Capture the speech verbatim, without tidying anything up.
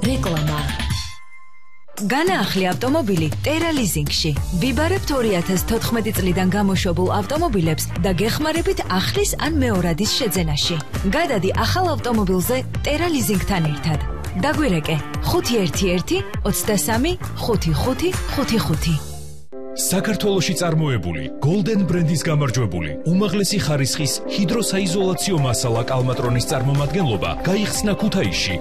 რეკლამა განაახლი ავტომობილი ტერა ლიზინგში. ვიბარებთ ორი ათას თოთხმეტი წლიდან გამოშვებულ ავტომობილებს და გეხმარებით ახლის ან მეორადის შეძენაში. გადადი ახალ ავტომობილზე ტერა ლიზინგთან ერთად. დაგვირეკე ხუთი ერთი ერთი ოცდასამი ხუთი ხუთი ხუთი ხუთი. საქართველოში წარმოებული Golden ბრენდის გამარჯვებული უმაღლესი ხარისხის ჰიდროსაიზოლაციო მასალა კალმატრონის წარმომადგენლობა გაიხსნა ქუთაისში